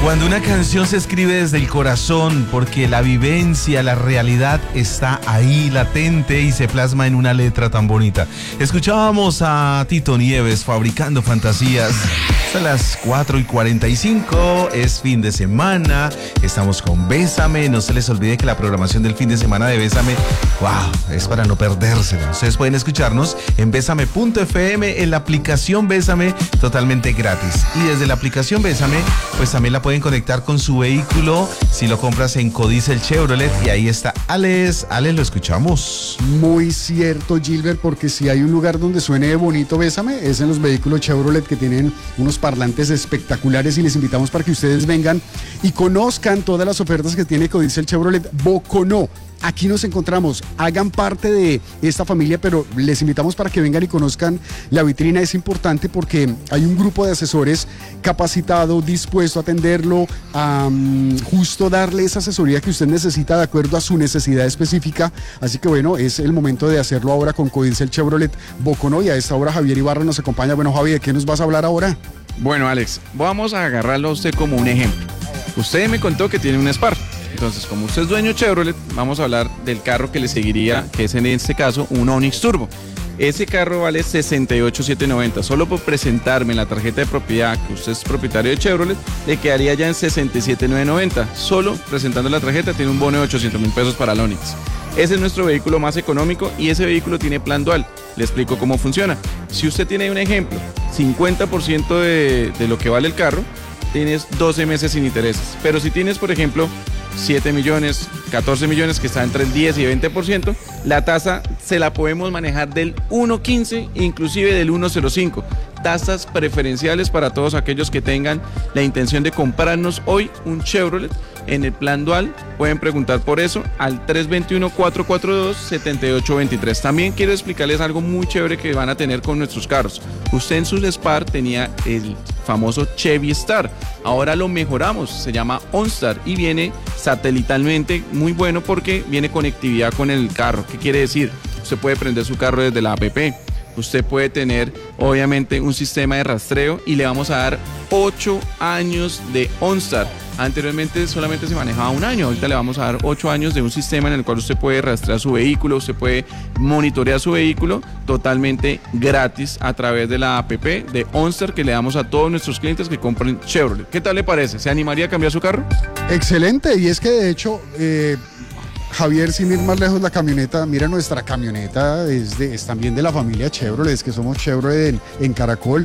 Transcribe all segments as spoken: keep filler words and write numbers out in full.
Cuando una canción se escribe desde el corazón, porque la vivencia, la realidad está ahí latente y se plasma en una letra tan bonita. Escuchábamos a Tito Nieves, Fabricando Fantasías. Son las cuatro y cuarenta y cinco, es fin de semana, estamos con Bésame. No se les olvide que la programación del fin de semana de Bésame, wow, es para no perdérsela. Ustedes pueden escucharnos en bésame punto efe eme, en la aplicación Bésame, totalmente gratis. Y desde la aplicación Bésame, pues también la pueden conectar con su vehículo si lo compras en Codice el Chevrolet. Y ahí está Alex. Alex, lo escuchamos. Muy cierto, Gilbert, porque si hay un lugar donde suene bonito Bésame, es en los vehículos Chevrolet, que tienen unos parlantes espectaculares, y les invitamos para que ustedes vengan y conozcan todas las ofertas que tiene Codice el Chevrolet Boconó. Aquí nos encontramos, hagan parte de esta familia, pero les invitamos para que vengan y conozcan la vitrina. Es importante porque hay un grupo de asesores capacitado, dispuesto a atenderlo, a um, justo darle esa asesoría que usted necesita de acuerdo a su necesidad específica. Así que bueno, es el momento de hacerlo ahora con Codice el Chevrolet Boconó, y a esta hora Javier Ibarra nos acompaña. Bueno, Javier, ¿de qué nos vas a hablar ahora? Bueno, Alex, vamos a agarrarlo a usted como un ejemplo. Usted me contó que tiene un Spark. Entonces, como usted es dueño Chevrolet, vamos a hablar del carro que le seguiría, que es en este caso un Onix Turbo. Ese carro vale sesenta y ocho mil setecientos noventa. Solo por presentarme la tarjeta de propiedad que usted es propietario de Chevrolet, le quedaría ya en sesenta y siete mil novecientos noventa. Solo presentando la tarjeta tiene un bono de ochocientos mil pesos para el Onix. Ese es nuestro vehículo más económico y ese vehículo tiene plan dual. Le explico cómo funciona. Si usted tiene un ejemplo, cincuenta por ciento de, de lo que vale el carro, tienes doce meses sin intereses. Pero si tienes, por ejemplo, siete millones, catorce millones, que está entre el diez y veinte por ciento, la tasa se la podemos manejar del uno punto quince, inclusive del uno punto cero cinco. Tasas preferenciales para todos aquellos que tengan la intención de comprarnos hoy un Chevrolet en el plan dual. Pueden preguntar por eso al tres dos uno, cuatro cuatro dos, siete ocho dos tres. También quiero explicarles algo muy chévere que van a tener con nuestros carros. Usted en su Spark tenía el famoso Chevy Star. Ahora lo mejoramos, se llama OnStar y viene satelitalmente, muy bueno porque viene conectividad con el carro. ¿Qué quiere decir? Usted puede prender su carro desde la app. Usted puede tener, obviamente, un sistema de rastreo y le vamos a dar ocho años de OnStar. Anteriormente solamente se manejaba un año, ahorita le vamos a dar ocho años de un sistema en el cual usted puede rastrear su vehículo, usted puede monitorear su vehículo totalmente gratis a través de la app de OnStar que le damos a todos nuestros clientes que compren Chevrolet. ¿Qué tal le parece? ¿Se animaría a cambiar su carro? Excelente, y es que de hecho... Eh... Javier, sin ir más lejos, la camioneta, mira, nuestra camioneta es, de, es también de la familia Chevrolet, es que somos Chevrolet en, en Caracol.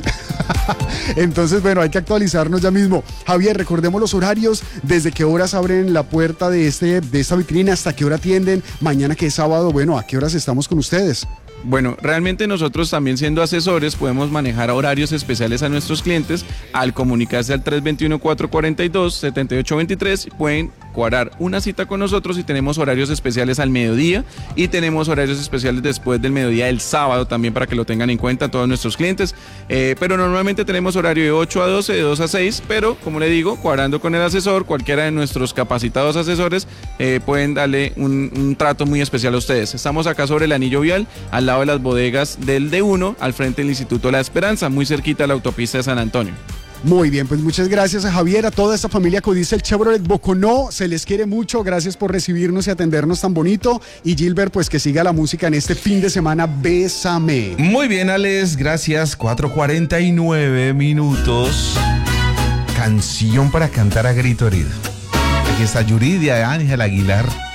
Entonces, bueno, hay que actualizarnos ya mismo. Javier, recordemos los horarios, desde qué horas abren la puerta de, este, de esta vitrina, hasta qué hora atienden, mañana que es sábado, bueno, ¿a qué horas estamos con ustedes? Bueno, realmente nosotros también siendo asesores podemos manejar horarios especiales a nuestros clientes al comunicarse al tres dos uno, cuatro cuatro dos, siete ocho dos tres. Pueden cuadrar una cita con nosotros y tenemos horarios especiales al mediodía y tenemos horarios especiales después del mediodía del sábado también para que lo tengan en cuenta todos nuestros clientes. Eh, pero normalmente tenemos horario de ocho a doce, de dos a seis, pero como le digo, cuadrando con el asesor, cualquiera de nuestros capacitados asesores eh, pueden darle un, un trato muy especial a ustedes. Estamos acá sobre el anillo vial, al lado de las bodegas del D uno, al frente del Instituto La Esperanza, muy cerquita a la autopista de San Antonio. Muy bien, pues muchas gracias a Javier, a toda esta familia Codice el Chevrolet Boconó, se les quiere mucho, gracias por recibirnos y atendernos tan bonito, y Gilbert, pues que siga la música en este fin de semana, Bésame. Muy bien, Alex, gracias, cuatro cuarenta y nueve minutos, canción para cantar a grito herido. Aquí está Yuridia de Ángel Aguilar.